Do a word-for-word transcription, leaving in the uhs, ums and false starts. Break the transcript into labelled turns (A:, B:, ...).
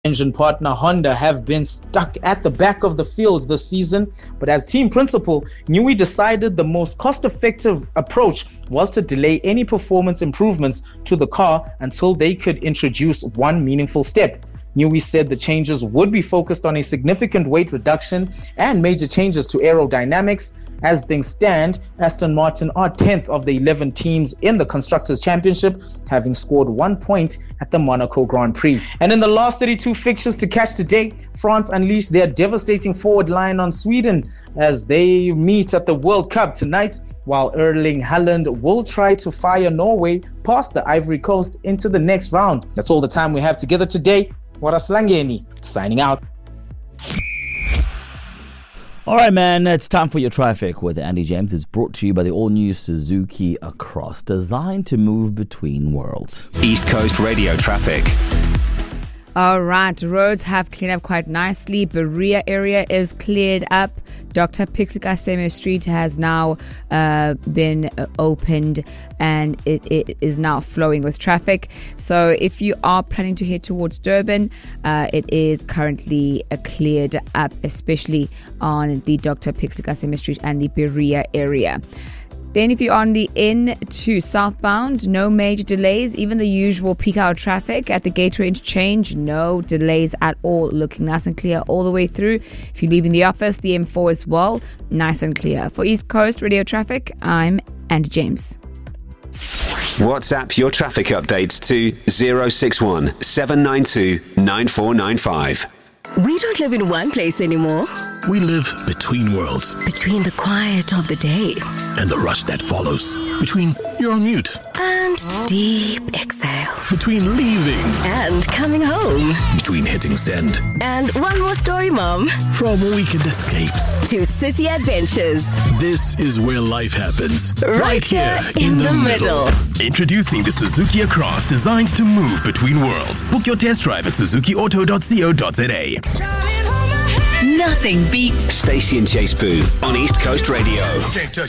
A: engine partner Honda have been stuck at the back of the field this season, but as team principal, Newey decided the most cost-effective approach was to delay any performance improvements to the car until they could introduce one meaningful step. Newey said the changes would be focused on a significant weight reduction and major changes to aerodynamics. As things stand, Aston Martin are tenth of the eleven teams in the Constructors' Championship, having scored one point at the Monaco Grand Prix. And in the last thirty-two fixtures to catch today, France unleashed their devastating forward line on Sweden as they meet at the World Cup tonight, while Erling Haaland will try to fire Norway past the Ivory Coast into the next round. That's all the time we have together today. Waraslangeni, signing out.
B: All right, man, it's time for your traffic with Andy James. It's brought to you by the all-new Suzuki Across, designed to move between worlds.
C: East Coast Radio traffic.
D: All right, roads have cleared up quite nicely. Berea area is cleared up. Doctor Pixikaseme Street has now uh, been opened and it, it is now flowing with traffic. So if you are planning to head towards Durban, uh, it is currently uh, cleared up, especially on the Doctor Pixikaseme Street and the Berea area. Then if you're on the N two southbound, no major delays, even the usual peak hour traffic at the Gateway interchange, no delays at all, looking nice and clear all the way through. If you're leaving the office, the M four as well, nice and clear. For East Coast Radio Traffic, I'm Andy James.
C: WhatsApp your traffic updates to zero six one seven nine two nine four nine five.
E: We don't live in one place anymore.
F: We live between worlds.
E: Between the quiet of the day
F: and the rush that follows. Between you're on mute
E: and deep exhale.
F: Between leaving
E: and coming home.
F: Between hitting send
E: and one more story, Mom.
F: From weekend escapes
E: to city adventures.
F: This is where life happens.
E: Right, right here in, in the, the middle.
G: middle. Introducing the Suzuki Across, designed to move between worlds. Book your test drive at suzuki auto dot co dot za.
E: Nothing beats
C: Stacey and Chase Boo on East Coast Radio.